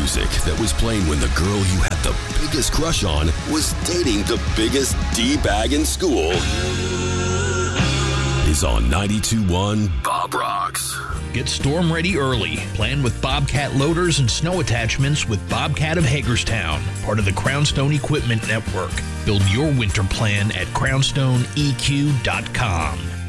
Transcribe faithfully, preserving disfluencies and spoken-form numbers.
music that was playing when the girl you had the biggest crush on was dating the biggest D-bag in school is on ninety-two point one Bob Rocks. Get storm ready early. Plan with Bobcat loaders and snow attachments with Bobcat of Hagerstown, part of the Crownstone Equipment Network. Build your winter plan at crownstone e q dot com.